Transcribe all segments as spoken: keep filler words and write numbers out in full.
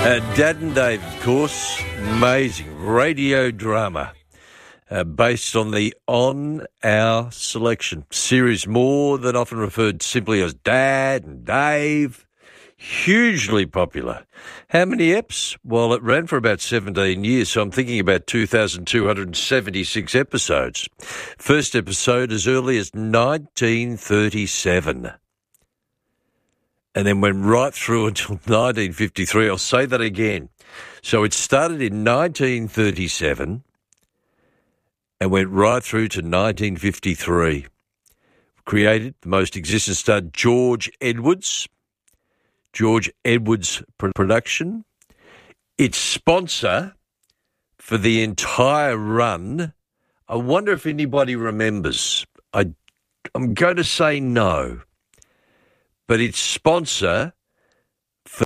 Uh, Dad and Dave, of course, amazing radio drama uh, based on the On Our Selection series, more than often referred simply as Dad and Dave. Hugely popular. How many eps? Well, it ran for about seventeen years, so I'm thinking about two thousand two hundred seventy-six episodes. First episode as early as nineteen thirty-seven. And then went right through until nineteen fifty-three. I'll say that again. So it started in nineteen thirty-seven and went right through to nineteen fifty-three. Created the most existent star, George Edwards. George Edwards production. Its sponsor for the entire run, I wonder if anybody remembers. I, I'm going to say no. But its sponsor for the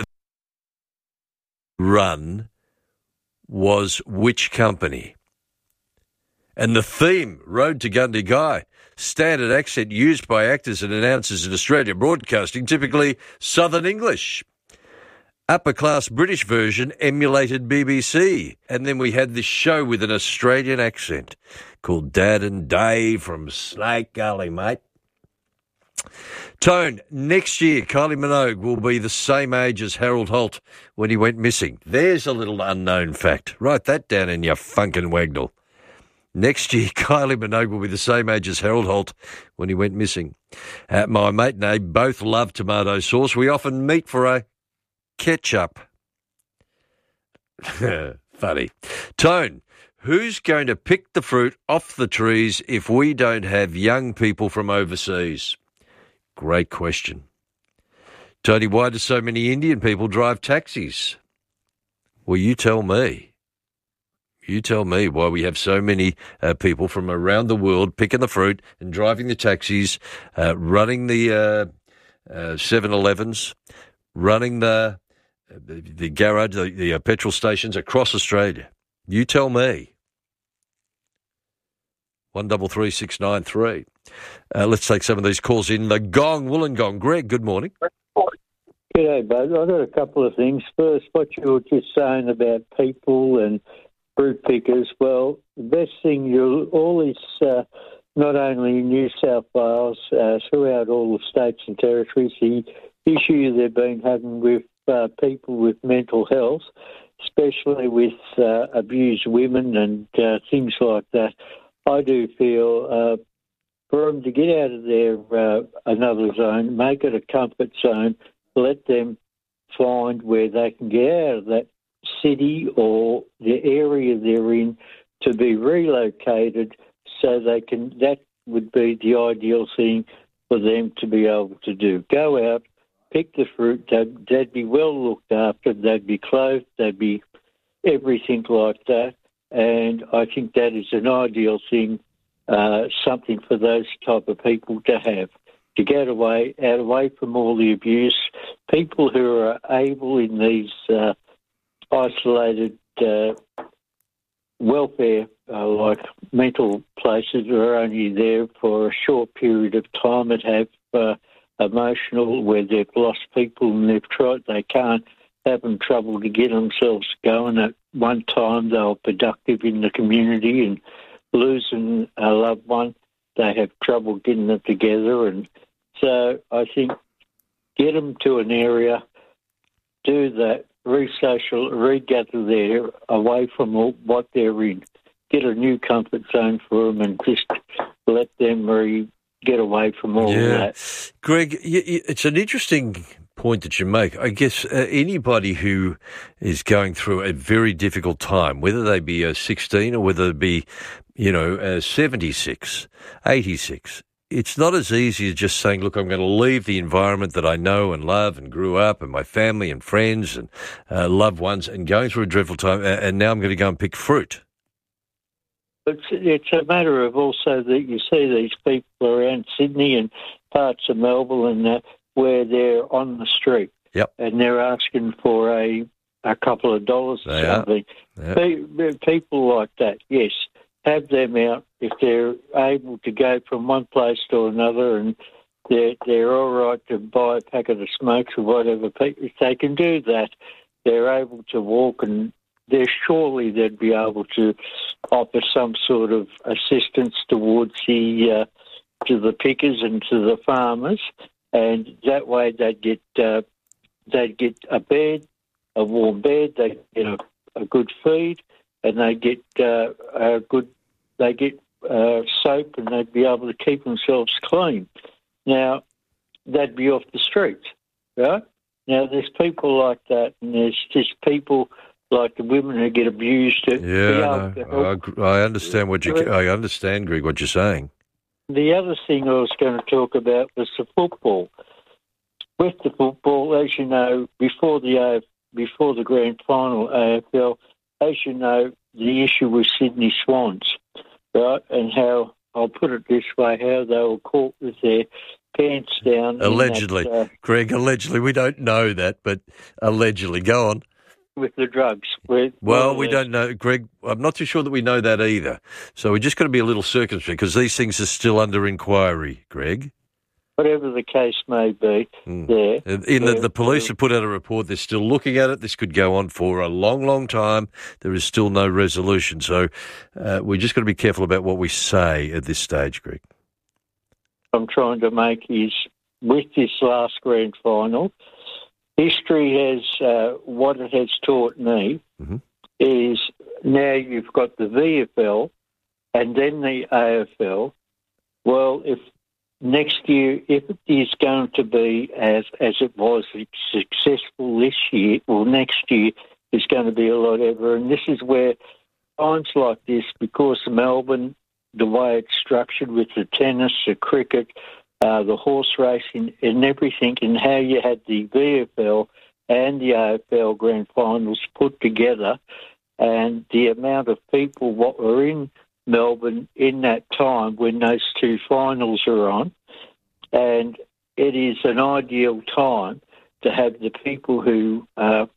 run was which company? And the theme, Road to Gundagai, standard accent used by actors and announcers in Australian broadcasting, typically Southern English. Upper-class British version emulated B B C. And then we had this show with an Australian accent called Dad and Dave from Snake Gully, mate. Tone, next year Kylie Minogue will be the same age as Harold Holt when he went missing. There's a little unknown fact. Write that down in your funkin' wagnall. Next year, Kylie Minogue will be the same age as Harold Holt when he went missing. Uh, my mate and I both love tomato sauce. We often meet for a ketchup. Funny. Tone, who's going to pick the fruit off the trees if we don't have young people from overseas? Great question. Tony, why do so many Indian people drive taxis? Well, you tell me. You tell me why we have so many uh, people from around the world picking the fruit and driving the taxis, uh, running the uh, uh, seven elevens, running the the, the garage, the, the uh, petrol stations across Australia. You tell me. One double three six nine three. Uh, let's take some of these calls in. The Gong, Wollongong. Greg, good morning. G'day, bud. I've got a couple of things. First, what you were just saying about people and fruit pickers. Well, the best thing, you all this, uh, not only in New South Wales, uh, throughout all the states and territories, the issue they've been having with uh, people with mental health, especially with uh, abused women and uh, things like that. I do feel uh, for them to get out of their uh, another zone, make it a comfort zone, let them find where they can get out of that city or the area they're in to be relocated so they can, that would be the ideal thing for them to be able to do. Go out, pick the fruit, they'd, they'd be well looked after, they'd be clothed, they'd be everything like that. And I think that is an ideal thing, uh, something for those type of people to have, to get away, out away from all the abuse. People who are able in these uh, isolated uh, welfare, uh, like mental places, are only there for a short period of time and have uh, emotional, where they've lost people and they've tried, they can't, having trouble to get themselves going. At one time they were productive in the community, and losing a loved one, they have trouble getting it together. And so I think get them to an area, do that, re-social, regather there, away from all, what they're in. Get a new comfort zone for them and just let them re- get away from all yeah. that. Greg, it's an interesting point that you make. I guess uh, anybody who is going through a very difficult time, whether they be uh, sixteen or whether they be, you know, uh, seventy-six, eighty-six, it's not as easy as just saying, look, I'm going to leave the environment that I know and love and grew up and my family and friends and uh, loved ones and going through a dreadful time, and now I'm going to go and pick fruit. It's, it's a matter of also that you see these people around Sydney and parts of Melbourne and uh, where they're on the street. Yep. And they're asking for a, a couple of dollars or something. Yep. People like that, yes, have them out if they're able to go from one place to another, and they're, they're all right to buy a packet of smokes or whatever. If they can do that, they're able to walk, and they're surely they'd be able to offer some sort of assistance towards the uh, to the pickers and to the farmers, and that way they'd get uh, they'd get a bed, a warm bed, they get a, a good feed, and they get uh, a good they get uh, soap, and they'd be able to keep themselves clean. Now they'd be off the streets, right? Now there's people like that, and there's just people like the women who get abused. To yeah, no, I, I understand what you. I understand, Greg, what you're saying. The other thing I was going to talk about was the football. With the football, as you know, before the A F, before the grand final A F L, as you know, the issue was Sydney Swans, right? And how, I'll put it this way, how they were caught with their pants down. Allegedly. That, uh, Greg, allegedly. We don't know that, but allegedly. Go on. With the drugs. With, well, we don't know, Greg. I'm not too sure that we know that either. So we're just going to be a little circumspect because these things are still under inquiry, Greg. Whatever the case may be, mm. there. In the, the police have put out a report. They're still looking at it. This could go on for a long, long time. There is still no resolution. So uh, we're just going to be careful about what we say at this stage, Greg. I'm trying to make is, with this last grand final, history has, uh, what it has taught me mm-hmm. is now you've got the V F L and then the A F L. Well, if next year, if it is going to be as as it was successful this year, well, next year is going to be a lot ever. And this is where times like this, because Melbourne, the way it's structured with the tennis, the cricket, Uh, the horse racing and everything, and how you had the V F L and the A F L grand finals put together, and the amount of people what were in Melbourne in that time when those two finals are on, and it is an ideal time to have the people who, uh,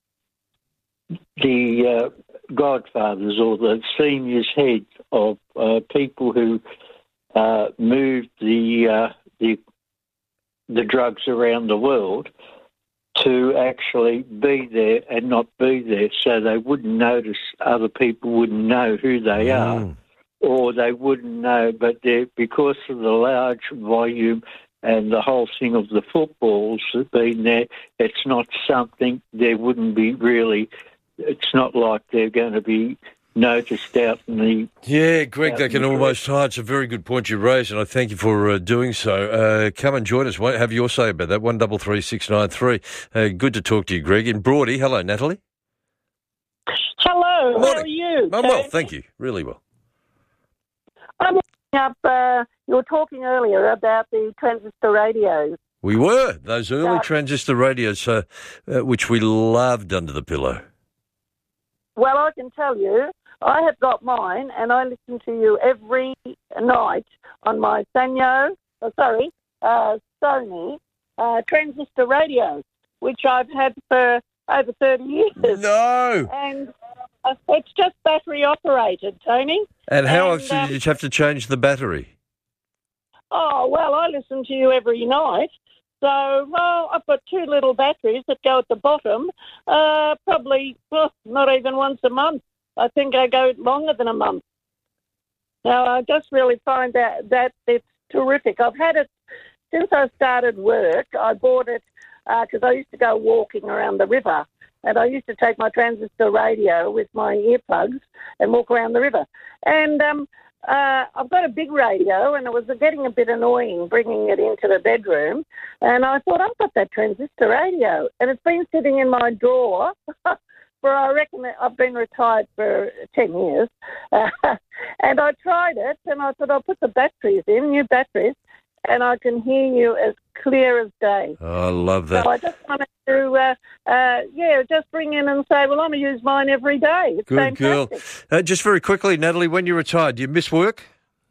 the uh, godfathers or the seniors heads of uh, people who Uh, moved the uh, the the drugs around the world to actually be there and not be there, so they wouldn't notice, other people wouldn't know who they mm. are, or they wouldn't know. But because of the large volume and the whole thing of the footballs being there, it's not something there wouldn't be really. It's not like they're going to be noticed out in the... Yeah, Greg, that can almost hide. It's a very good point you raised, and I thank you for uh, doing so. Uh, come and join us. Have your say about that. one double three six nine three. Uh, good to talk to you, Greg. In Broady, hello, Natalie. Hello, Morning. How are you? I'm well, thank you. Really well. I'm looking up, uh, you were talking earlier about the transistor radios. We were. Those early Uh, transistor radios, uh, uh, which we loved under the pillow. Well, I can tell you, I have got mine, and I listen to you every night on my Sanyo, oh, sorry, uh, Sony uh, transistor radios, which I've had for over thirty years. No! And uh, it's just battery operated, Tony. And how and, often um, did you have to change the battery? Oh, well, I listen to you every night. So, well, I've got two little batteries that go at the bottom, uh, probably, well, not even once a month. I think I go longer than a month. Now, I just really find that, that it's terrific. I've had it since I started work. I bought it because uh, I used to go walking around the river, and I used to take my transistor radio with my earplugs and walk around the river. And um, uh, I've got a big radio, and it was getting a bit annoying bringing it into the bedroom. And I thought, I've got that transistor radio, and it's been sitting in my drawer for, I reckon, I've been retired for ten years. Uh, and I tried it, and I thought, I'll put the batteries in, new batteries, and I can hear you as clear as day. Oh, I love that. So I just wanted to, uh, uh, yeah, just ring in and say, well, I'm going to use mine every day. It's Good girl. fantastic. Uh, just very quickly, Natalie, when you retired, do you miss work?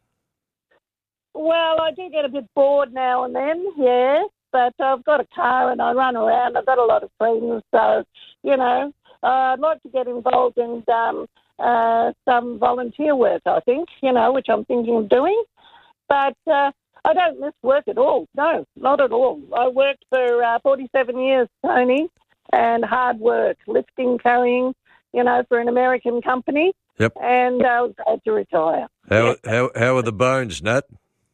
Well, I do get a bit bored now and then, yes, but I've got a car and I run around. I've got a lot of friends, so, you know, uh, I'd like to get involved in um, uh, some volunteer work, I think, you know, which I'm thinking of doing. But uh, I don't miss work at all. No, not at all. I worked for uh, forty-seven years, Tony, and hard work, lifting, carrying, you know, for an American company. Yep. And I was glad to retire. How Yeah. how how are the bones, Nat?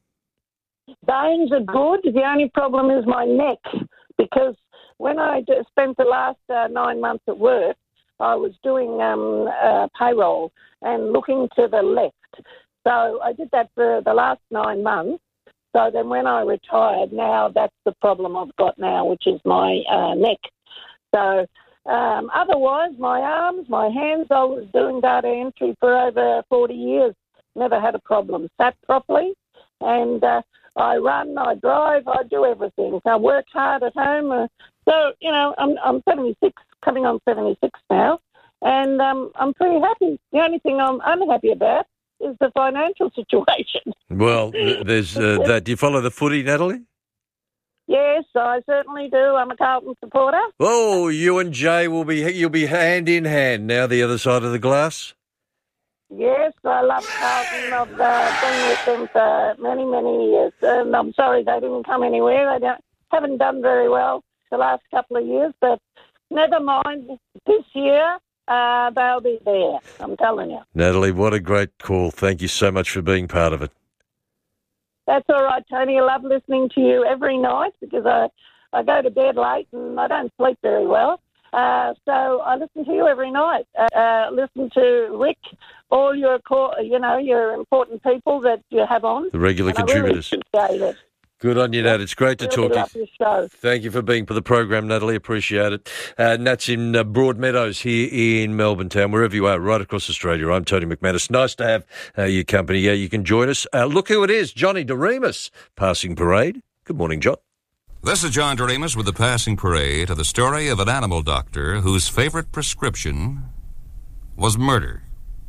Bones are good. The only problem is my neck, because when I d- spent the last uh, nine months at work, I was doing um, uh, payroll and looking to the left. So I did that for the last nine months. So then when I retired, now that's the problem I've got now, which is my uh, neck. So um, otherwise, my arms, my hands, I was doing data entry for over forty years. Never had a problem. Sat properly, and uh, I run, I drive, I do everything. I work hard at home. Uh, so, you know, I'm, I'm seventy-six, coming on seventy-six now, and um, I'm pretty happy. The only thing I'm unhappy about is the financial situation. Well, th- there's uh, that. Do you follow the footy, Natalie? Yes, I certainly do. I'm a Carlton supporter. Oh, you and Jay will be you'll be hand in hand now. The other side of the glass. Yes, I love Carlton. I've uh, been with them for many, many years, and I'm sorry they didn't come anywhere. They don't, haven't done very well the last couple of years, but never mind. This year, uh, they'll be there, I'm telling you. Natalie, what a great call. Thank you so much for being part of it. That's all right, Tony. I love listening to you every night because I, I go to bed late and I don't sleep very well. Uh, so I listen to you every night. Uh, uh, listen to Rick, all your, co- you know, your important people that you have on. The regular and contributors. I really appreciate it. Good on you, Nat. It's great to Really talk love to you. your show. Thank you for being for the program, Natalie. Appreciate it. Uh, Nat's in uh, Broadmeadows here in Melbourne town, wherever you are, right across Australia. I'm Tony McManus. Nice to have uh, your company. Yeah, you can join us. Uh, look who it is, Johnny DeRemus, Passing Parade. Good morning, John. This is John DeRemus with the Passing Parade, the story of an animal doctor whose favorite prescription was murder.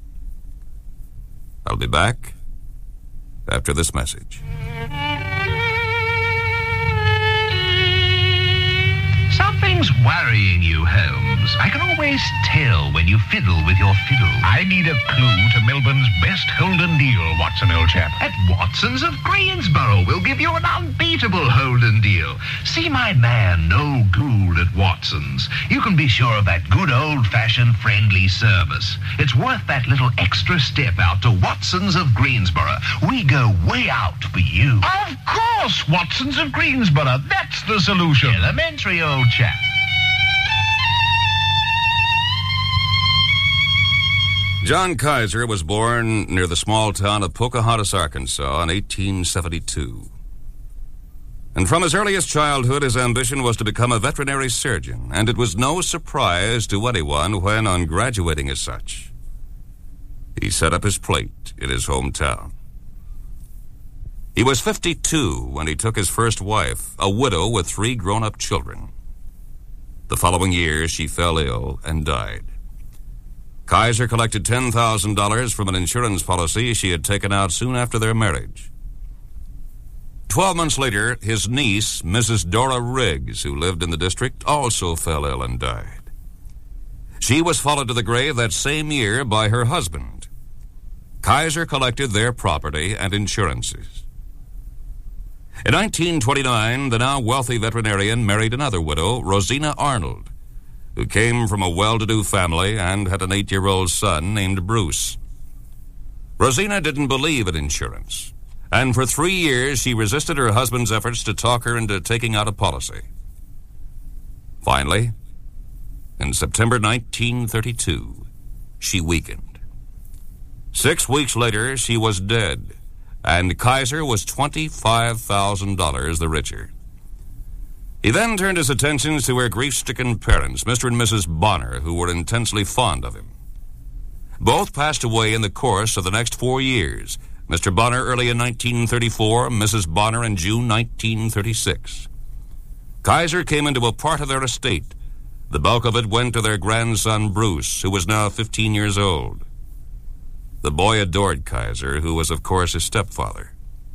I'll be back after this message. Something's worrying you, Holmes. I can always tell when you fiddle with your fiddle. I need a clue to Melbourne's best Holden deal, Watson, old chap. At Watson's of Greensboro, we'll give you an unbeatable Holden deal. See my man, Noel Gould at Watson's. You can be sure of that good old-fashioned friendly service. It's worth that little extra step out to Watson's of Greensboro. We go way out for you. Of course, Watson's of Greensboro. That's the solution. Elementary, old chap. John Kaiser was born near the small town of Pocahontas, Arkansas in eighteen seventy-two. And from his earliest childhood, his ambition was to become a veterinary surgeon, and it was no surprise to anyone when, on graduating as such, he set up his plate in his hometown. He was fifty-two when he took his first wife, a widow with three grown-up children. The following year, she fell ill and died. Kaiser collected ten thousand dollars from an insurance policy she had taken out soon after their marriage. Twelve months later, his niece, Missus Dora Riggs, who lived in the district, also fell ill and died. She was followed to the grave that same year by her husband. Kaiser collected their property and insurances. In nineteen twenty-nine, the now wealthy veterinarian married another widow, Rosina Arnold, who came from a well-to-do family and had an eight-year-old son named Bruce. Rosina didn't believe in insurance, and for three years she resisted her husband's efforts to talk her into taking out a policy. Finally, in September nineteen thirty-two, she weakened. Six weeks later, she was dead, and Kaiser was twenty-five thousand dollars the richer. He then turned his attentions to her grief-stricken parents, Mister and Missus Bonner, who were intensely fond of him. Both passed away in the course of the next four years, Mister Bonner early in nineteen thirty-four, Missus Bonner in June nineteen thirty-six. Kaiser came into a part of their estate. The bulk of it went to their grandson, Bruce, who was now fifteen years old. The boy adored Kaiser, who was, of course, his stepfather.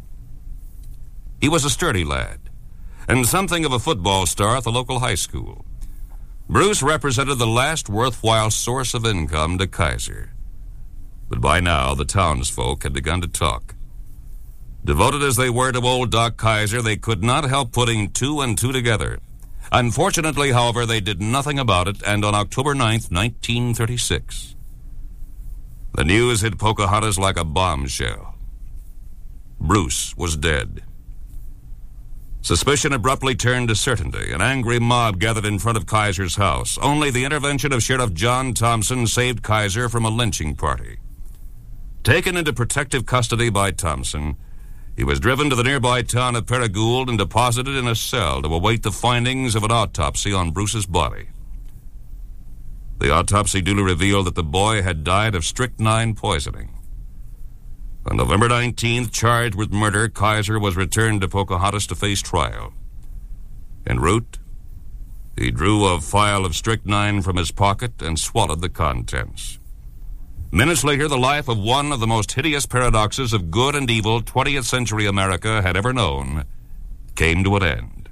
He was a sturdy lad, and something of a football star at the local high school. Bruce represented the last worthwhile source of income to Kaiser. But by now, the townsfolk had begun to talk. Devoted as they were to old Doc Kaiser, they could not help putting two and two together. Unfortunately, however, they did nothing about it, and on October ninth, nineteen thirty-six, the news hit Pocahontas like a bombshell. Bruce was dead. Suspicion abruptly turned to certainty. An angry mob gathered in front of Kaiser's house. Only the intervention of Sheriff John Thompson saved Kaiser from a lynching party. Taken into protective custody by Thompson, he was driven to the nearby town of Paragould and deposited in a cell to await the findings of an autopsy on Bruce's body. The autopsy duly revealed that the boy had died of strychnine poisoning. On November nineteenth, charged with murder, Kaiser was returned to Pocahontas to face trial. En route, he drew a phial of strychnine from his pocket and swallowed the contents. Minutes later, the life of one of the most hideous paradoxes of good and evil twentieth century America had ever known came to an end.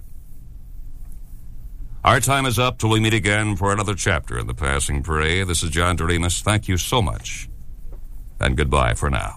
Our time is up till we meet again for another chapter in The Passing Parade. This is John Doremus. Thank you so much, and goodbye for now.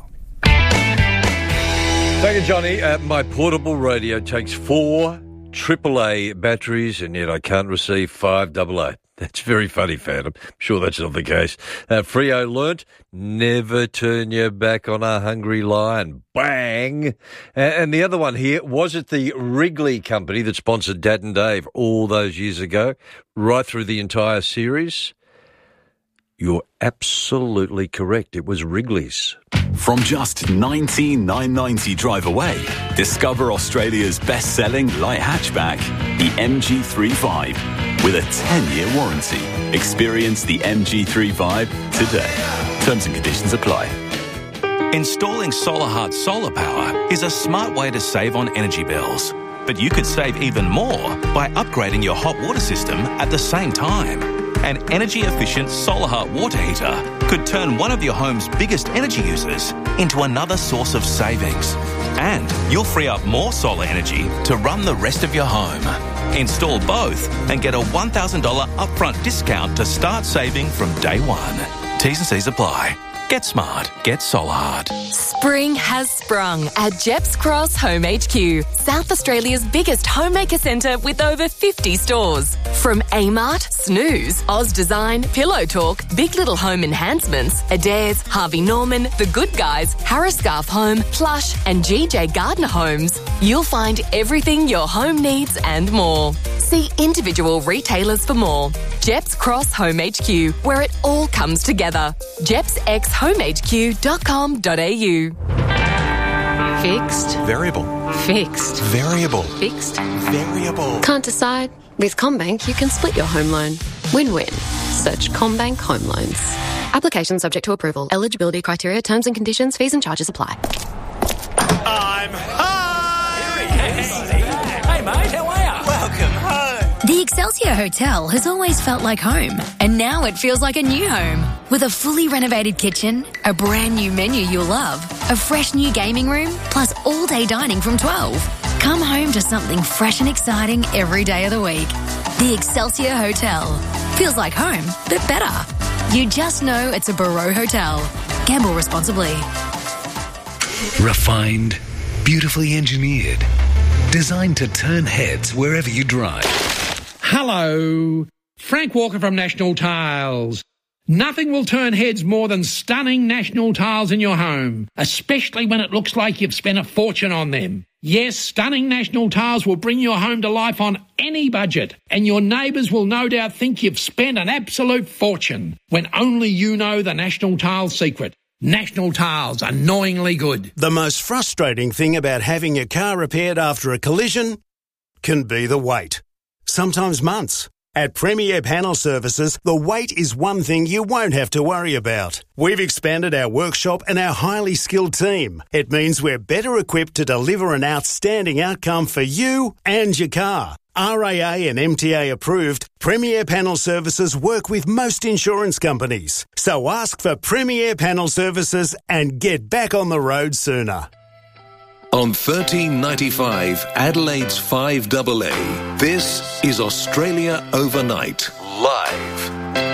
Thank you, Johnny. Uh, my portable radio takes four triple A batteries, and yet I can't receive five double A. That's very funny, Phantom. I'm sure that's not the case. Uh, Freo learnt, never turn your back on a hungry lion. Bang! Uh, and the other one here, was it the Wrigley company that sponsored Dad and Dave all those years ago, right through the entire series? You're absolutely correct. It was Wrigley's. From just nineteen thousand nine hundred ninety drive away, discover Australia's best-selling light hatchback, the M G three Vibe, with a ten-year warranty. Experience the M G three Vibe today. Terms and conditions apply. Installing SolarHeart solar power is a smart way to save on energy bills. But you could save even more by upgrading your hot water system at the same time. An energy-efficient SolarHeart water heater could turn one of your home's biggest energy users into another source of savings. And you'll free up more solar energy to run the rest of your home. Install both and get a one thousand dollars upfront discount to start saving from day one. T's and C's apply. Get smart. Get SolarHeart. Spring has sprung at Jeps Cross Home H Q, South Australia's biggest homemaker centre with over fifty stores. From Amart, Snooze, Oz Design, Pillow Talk, Big Little Home Enhancements, Adairs, Harvey Norman, The Good Guys, Harris Scarf Home, Plush and G J Gardner Homes, you'll find everything your home needs and more. See individual retailers for more. Jeps Cross Home H Q, where it all comes together. jeps x home h q dot com dot a u. Fixed. Variable. Fixed. Variable. Fixed. Variable. Can't decide? With CommBank, you can split your home loan. Win-win. Search CommBank Home Loans. Application subject to approval. Eligibility criteria, terms and conditions, fees and charges apply. I'm home! Hey, mate, how are you? Welcome home! The Excelsior Hotel has always felt like home, and now it feels like a new home. With a fully renovated kitchen, a brand new menu you'll love, a fresh new gaming room, plus all-day dining from twelve. Come home to something fresh and exciting every day of the week. The Excelsior Hotel. Feels like home, but better. You just know it's a Barreau Hotel. Gamble responsibly. Refined, beautifully engineered, designed to turn heads wherever you drive. Hello, Frank Walker from National Tiles. Nothing will turn heads more than stunning National Tiles in your home, especially when it looks like you've spent a fortune on them. Yes, stunning National Tiles will bring your home to life on any budget, and your neighbours will no doubt think you've spent an absolute fortune, when only you know the National Tiles secret. National Tiles, annoyingly good. The most frustrating thing about having your car repaired after a collision can be the wait. Sometimes months. At Premier Panel Services, the wait is one thing you won't have to worry about. We've expanded our workshop and our highly skilled team. It means we're better equipped to deliver an outstanding outcome for you and your car. R A A and M T A approved, Premier Panel Services work with most insurance companies. So ask for Premier Panel Services and get back on the road sooner. On thirteen ninety-five, Adelaide's five A A, this is Australia Overnight, live.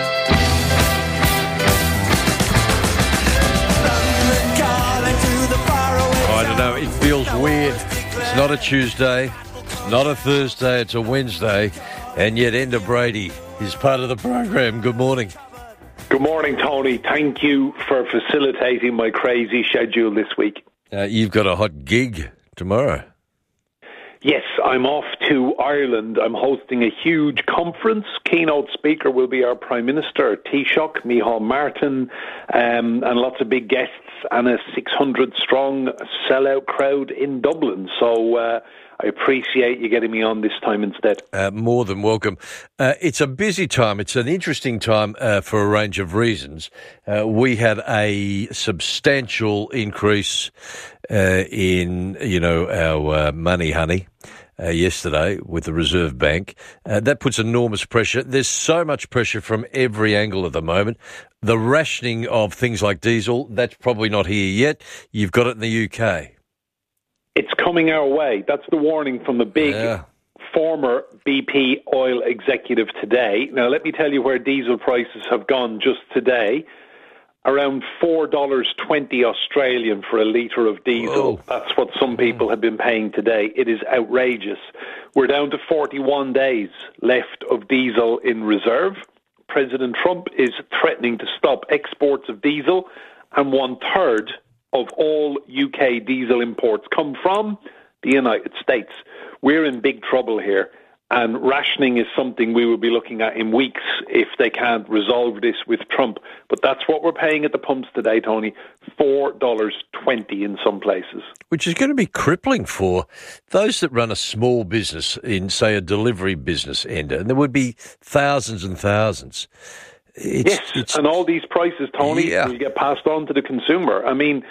I don't know, it feels weird. It's not a Tuesday, it's not a Thursday, it's a Wednesday. And yet Enda Brady is part of the program. Good morning. Good morning, Tony. Thank you for facilitating my crazy schedule this week. Uh, you've got a hot gig tomorrow. Yes, I'm off to Ireland. I'm hosting a huge conference. Keynote speaker will be our Prime Minister, Taoiseach, Micheál Martin, um, and lots of big guests, and a six hundred strong sellout crowd in Dublin. So uh, I appreciate you getting me on this time instead. Uh, more than welcome. Uh, it's a busy time. It's an interesting time uh, for a range of reasons. Uh, we had a substantial increase uh, in, you know, our uh, money, honey. Uh, yesterday with the Reserve Bank. Uh, that puts enormous pressure. There's so much pressure from every angle at the moment. The rationing of things like diesel, that's probably not here yet. You've got it in the U K. It's coming our way. That's the warning from the big yeah. former B P oil executive today. Now, let me tell you where diesel prices have gone just today. Around four dollars twenty Australian for a litre of diesel. Whoa. That's what some people have been paying today. It is outrageous. We're down to forty-one days left of diesel in reserve. President Trump is threatening to stop exports of diesel, and one-third of all U K diesel imports come from the United States. We're in big trouble here. And rationing is something we will be looking at in weeks if they can't resolve this with Trump. But that's what we're paying at the pumps today, Tony, four dollars twenty in some places. Which is going to be crippling for those that run a small business in, say, a delivery business, Enda. And there would be thousands and thousands. It's, yes, it's, and all these prices, Tony, yeah. will get passed on to the consumer. I mean,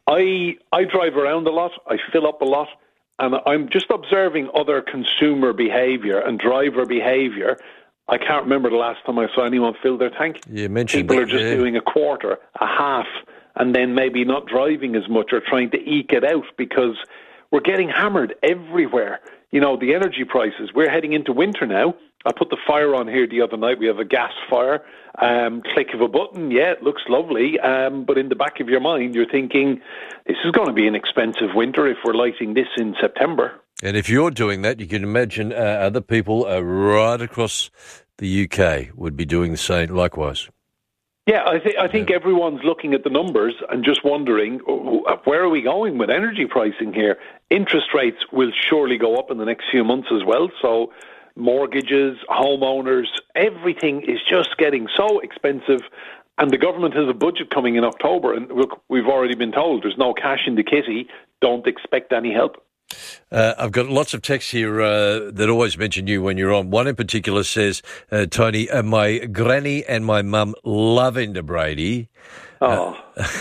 I I drive around a lot. I fill up a lot. And I'm just observing other consumer behaviour and driver behaviour. I can't remember the last time I saw anyone fill their tank. You mentioned People that, are just yeah. doing a quarter, a half, and then maybe not driving as much or trying to eke it out because we're getting hammered everywhere. You know, the energy prices, we're heading into winter now. I put the fire on here the other night. We have a gas fire. Um, click of a button, yeah, it looks lovely. Um, but in the back of your mind, you're thinking, this is going to be an expensive winter if we're lighting this in September. And if you're doing that, you can imagine uh, other people uh, right across the U K would be doing the same likewise. Yeah, I, th- I think yeah. everyone's looking at the numbers and just wondering, where are we going with energy pricing here? Interest rates will surely go up in the next few months as well, so mortgages, homeowners, everything is just getting so expensive. And the government has a budget coming in October. And look, we've already been told there's no cash in the kitty. Don't expect any help. Uh, I've got lots of texts here uh, that always mention you when you're on. One in particular says, uh, Tony, uh, my granny and my mum love Enda Brady. Oh.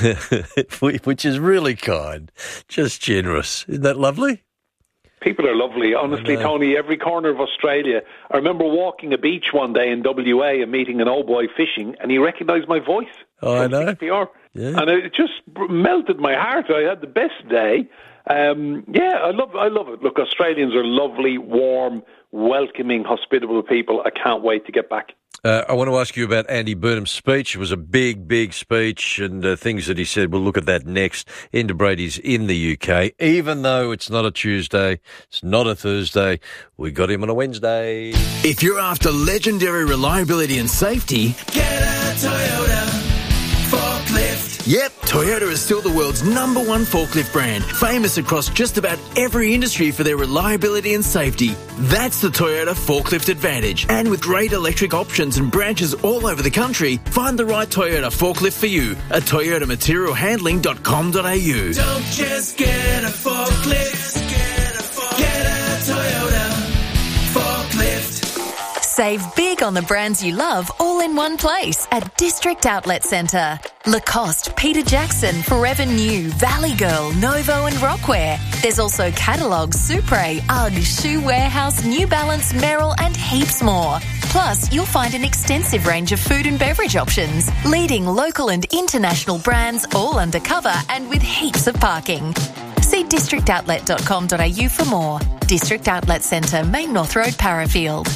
Uh, which is really kind. Just generous. Isn't that lovely? People are lovely. Honestly, Tony, every corner of Australia. I remember walking a beach one day in W A and meeting an old boy fishing, and he recognised my voice. Oh, I know. six P R. Yeah. And it just melted my heart. I had the best day. Um, yeah, I love I love it. Look, Australians are lovely, warm, welcoming, hospitable people. I can't wait to get back. Uh, I want to ask you about Andy Burnham's speech. It was a big, big speech and uh, things that he said. We'll look at that next. Enda Brady's in the U K. Even though it's not a Tuesday, it's not a Thursday, we got him on a Wednesday. If you're after legendary reliability and safety, get a Toyota forklift. Yep, Toyota is still the world's number one forklift brand, famous across just about every industry for their reliability and safety. That's the Toyota Forklift Advantage. And with great electric options and branches all over the country, find the right Toyota forklift for you at toyota material handling dot com dot a u. Don't just get a forklift, get a, forklift. Get a Toyota forklift. Save big on the brands you love all in one place at District Outlet Centre. Lacoste, Peter Jackson, Forever New, Valley Girl, Novo and Rockwear. There's also catalogues, Supre, UGG, Shoe Warehouse, New Balance, Merrill and heaps more. Plus, you'll find an extensive range of food and beverage options. Leading local and international brands all undercover and with heaps of parking. See district outlet dot com dot a u for more. District Outlet Centre, Main North Road, Parafield.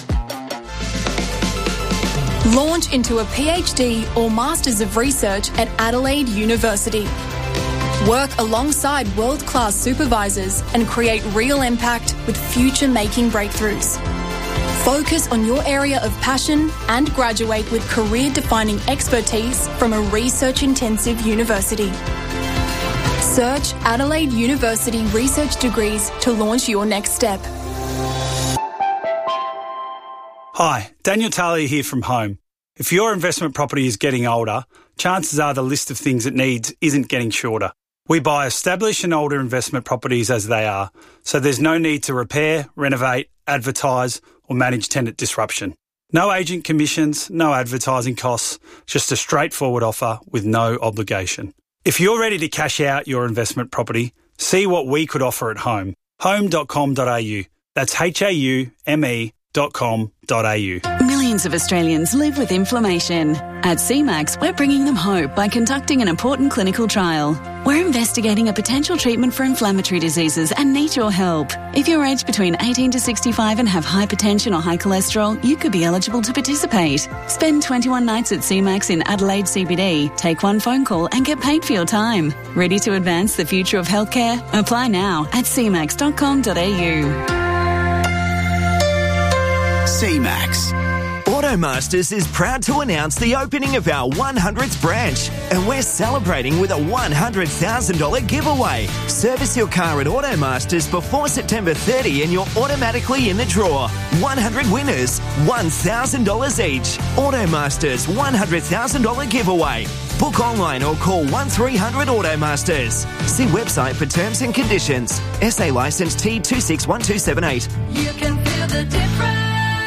Launch into a PhD or Masters of Research at Adelaide University. Work alongside world-class supervisors and create real impact with future-making breakthroughs. Focus on your area of passion and graduate with career-defining expertise from a research-intensive university. Search Adelaide University Research Degrees to launch your next step. Hi, Daniel Talia here from Home. If your investment property is getting older, chances are the list of things it needs isn't getting shorter. We buy established and older investment properties as they are, so there's no need to repair, renovate, advertise or manage tenant disruption. No agent commissions, no advertising costs, just a straightforward offer with no obligation. If you're ready to cash out your investment property, see what we could offer at Home. home dot com dot a u. That's H A U M E dot com dot a u. Millions of Australians live with inflammation. At C MAX, we're bringing them hope by conducting an important clinical trial. We're investigating a potential treatment for inflammatory diseases and need your help. If you're aged between eighteen to sixty-five and have hypertension or high cholesterol, you could be eligible to participate. Spend twenty-one nights at C MAX in Adelaide C B D. Take one phone call and get paid for your time. Ready to advance the future of healthcare? Apply now at c max dot com dot a u. C MAX. Automasters is proud to announce the opening of our one hundredth branch, and we're celebrating with a one hundred thousand dollars giveaway. Service your car at Automasters before September thirtieth and you're automatically in the draw. one hundred winners, one thousand dollars each. Automasters one hundred thousand dollars giveaway. Book online or call one three hundred Automasters. See website for terms and conditions. S A licence T two six one two seven eight. You can feel the difference.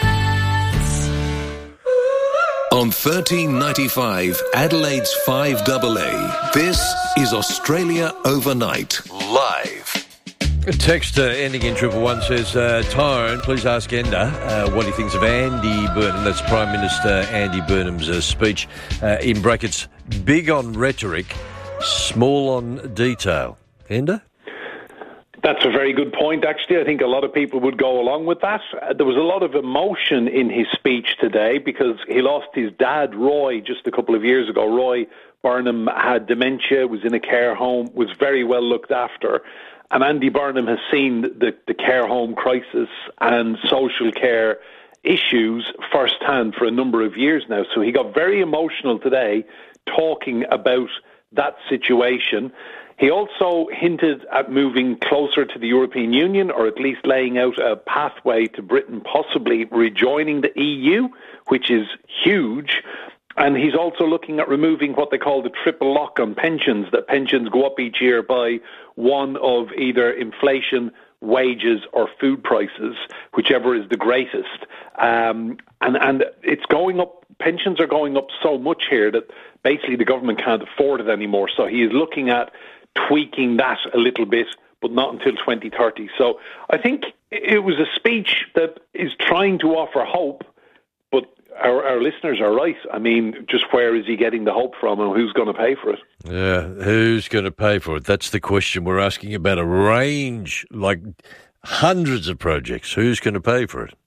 On thirteen ninety-five, Adelaide's five A A, this is Australia Overnight, live. A text uh, ending in triple one says, uh, Tyrone, please ask Enda uh, what he thinks of Andy Burnham. That's Prime Minister Andy Burnham's uh, speech, uh, in brackets, big on rhetoric, small on detail. Enda? That's a very good point, actually. I think a lot of people would go along with that. Uh, there was a lot of emotion in his speech today because he lost his dad, Roy, just a couple of years ago. Roy Burnham had dementia, was in a care home, was very well looked after. And Andy Burnham has seen the, the care home crisis and social care issues firsthand for a number of years now. So he got very emotional today talking about that situation. He also hinted at moving closer to the European Union, or at least laying out a pathway to Britain possibly rejoining the E U, which is huge. And he's also looking at removing what they call the triple lock on pensions, that pensions go up each year by one of either inflation, wages or food prices, whichever is the greatest. Um, and, and it's going up, pensions are going up so much here that basically the government can't afford it anymore. So he is looking at tweaking that a little bit, but not until twenty thirty. So I think it was a speech that is trying to offer hope, but our, our listeners are right. I mean, just where is he getting the hope from and who's going to pay for it? Yeah, who's going to pay for it? That's the question. We're asking about a range, like hundreds of projects. Who's going to pay for it?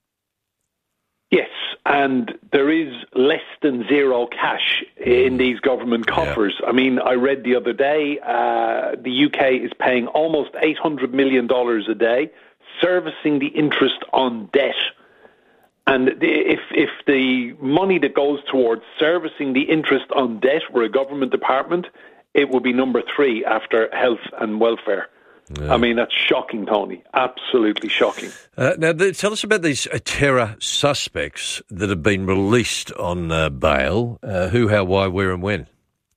Yes, and there is less than zero cash in these government coffers. Yeah. I mean, I read the other day, uh, the U K is paying almost eight hundred million dollars a day, servicing the interest on debt. And if if the money that goes towards servicing the interest on debt were a government department, it would be number three after health and welfare. Yeah. I mean, that's shocking, Tony. Absolutely shocking. Uh, now, the, tell us about these uh, terror suspects that have been released on uh, bail. Uh, who, how, why, where and when?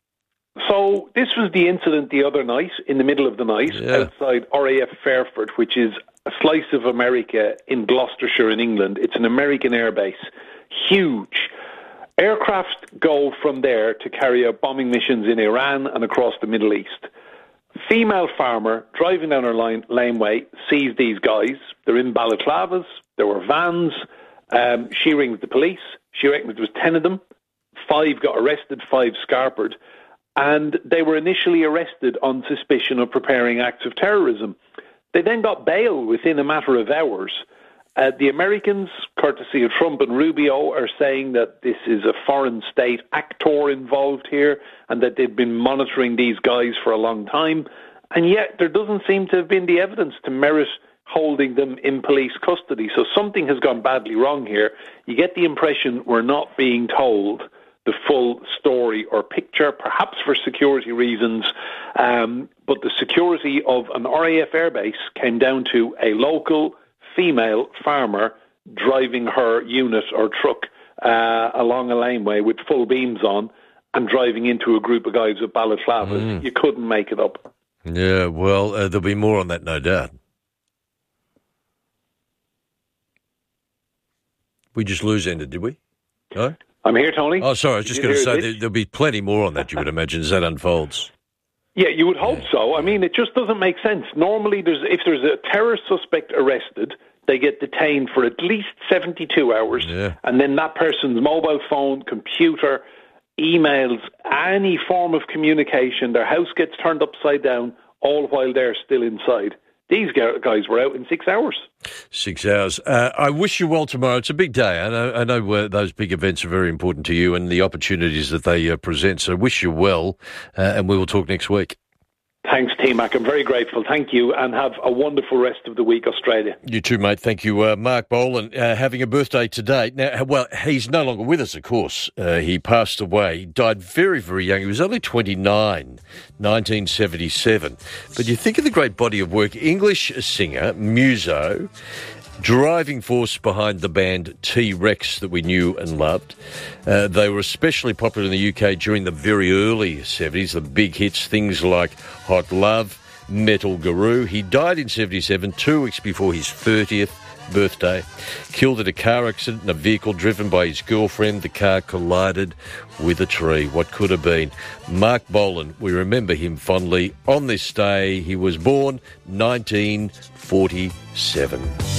So this was the incident the other night, in the middle of the night, yeah. outside R A F Fairford, which is a slice of America in Gloucestershire in England. It's an American airbase. Huge. Aircraft go from there to carry out bombing missions in Iran and across the Middle East. Female farmer driving down her line, laneway sees these guys. They're in balaclavas. There were vans. Um, she rings the police. She reckons there was ten of them. Five got arrested, five scarpered. And they were initially arrested on suspicion of preparing acts of terrorism. They then got bail within a matter of hours. Uh, the Americans, courtesy of Trump and Rubio, are saying that this is a foreign state actor involved here and that they've been monitoring these guys for a long time. And yet there doesn't seem to have been the evidence to merit holding them in police custody. So something has gone badly wrong here. You get the impression we're not being told the full story or picture, perhaps for security reasons, um, but the security of an R A F airbase came down to a local female farmer driving her unit or truck uh, along a laneway with full beams on and driving into a group of guys with balaclavas. Mm. You couldn't make it up. Yeah, well, uh, there'll be more on that, no doubt. We just lose-ended, did we? No? I'm here, Tony. Oh, sorry, I was just going to say there, there'll be plenty more on that, you would imagine, as that unfolds. Yeah, you would hope yeah. so. I mean, it just doesn't make sense. Normally, there's if there's a terrorist suspect arrested, they get detained for at least seventy-two hours, yeah. and then that person's mobile phone, computer, emails, any form of communication, their house gets turned upside down, all while they're still inside. These guys were out in six hours. Six hours. Uh, I wish you well tomorrow. It's a big day. I know, I know uh, those big events are very important to you and the opportunities that they uh, present. So wish you well, uh, and we will talk next week. Thanks, T-Mac. I'm very grateful. Thank you, and have a wonderful rest of the week, Australia. You too, mate. Thank you. Uh, Mark Bolan, uh, having a birthday today. Now, well, he's no longer with us, of course. Uh, he passed away. He died very, very young. He was only twenty-nine, nineteen seventy-seven. But you think of the great body of work, English singer, muso, driving force behind the band T-Rex that we knew and loved. Uh, they were especially popular in the U K during the very early seventies, the big hits, things like Hot Love, Metal Guru. He died in seventy-seven, two weeks before his thirtieth birthday. Killed in a car accident in a vehicle driven by his girlfriend. The car collided with a tree. What could have been? Mark Bolan, we remember him fondly. On this day, he was born nineteen forty-seven.